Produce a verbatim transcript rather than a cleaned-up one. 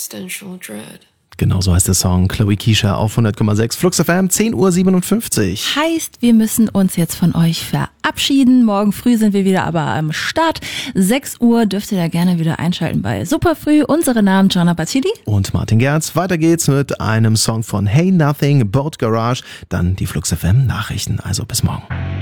existential dread. Genau so heißt der Song. Chloe Keisha auf hundert Komma sechs. Flux F M, zehn Uhr siebenundfünfzig. Heißt, wir müssen uns jetzt von euch verabschieden. Morgen früh sind wir wieder aber am Start. sechs Uhr dürft ihr da gerne wieder einschalten bei Superfrüh. Unsere Namen Gianna Battili Und Martin Gerz. Weiter geht's mit einem Song von Hey Nothing, Boat Garage. Dann die Flux F M Nachrichten. Also bis morgen.